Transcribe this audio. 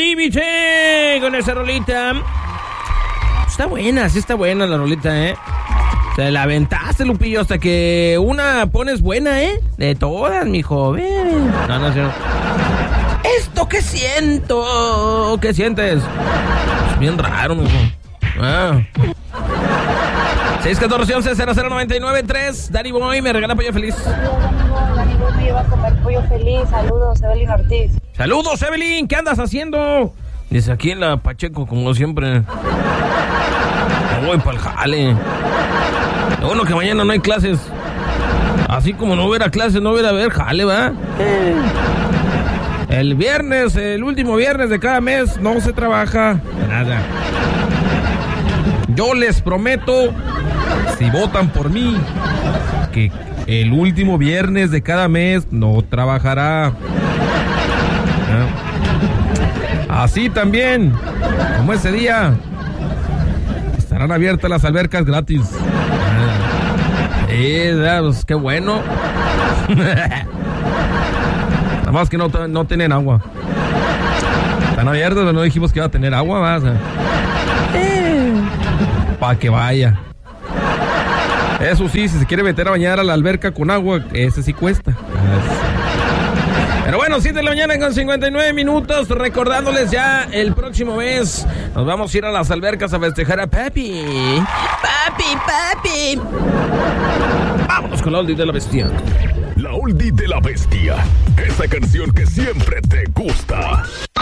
Límite con esa rolita. Está buena, sí está buena la rolita, ¿eh? Te la aventaste, Lupillo, hasta que una pones buena, ¿eh? De todas, mijo. No. Esto que siento. ¿Qué sientes? Es bien raro, mijo. 614-11-0099-3. Danny Boy me regala pollo feliz. Danny Boy me lleva a comer pollo feliz. Saludos, Evelyn Ortiz. Saludos, Evelyn. ¿Qué andas haciendo? Dice aquí en la Pacheco, como siempre. No voy para el jale. Bueno, que mañana no hay clases. Así como no hubiera clases, no hubiera haber jale, ¿va? El viernes, el último viernes de cada mes, no se trabaja nada. Yo les prometo, si votan por mí, que el último viernes de cada mes no trabajará. Así también, como ese día, estarán abiertas las albercas gratis. Pues qué bueno. Nada más que no tienen agua. Están abiertas, pero no dijimos que iba a tener agua más. Para que vaya. Eso sí, si se quiere meter a bañar a la alberca con agua, ese sí cuesta. Pero bueno, 7 de la mañana con 59 minutos. Recordándoles ya, el próximo mes nos vamos a ir a las albercas a festejar a Papi. Papi. Vámonos con la oldie de la bestia. La oldie de la bestia. Esa canción que siempre te gusta.